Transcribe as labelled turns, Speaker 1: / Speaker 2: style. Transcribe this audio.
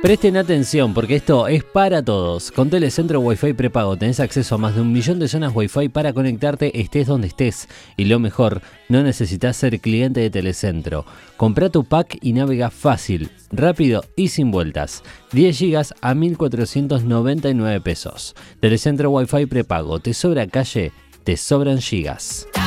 Speaker 1: Presten atención porque esto es para todos. Con Telecentro Wi-Fi prepago tenés acceso a más de 1 millón de zonas Wi-Fi para conectarte estés donde estés. Y lo mejor, no necesitas ser cliente de Telecentro. Comprá tu pack y navega fácil, rápido y sin vueltas. 10 gigas a 1.499 pesos. Telecentro Wi-Fi prepago. ¿Te sobra calle? Te sobran gigas.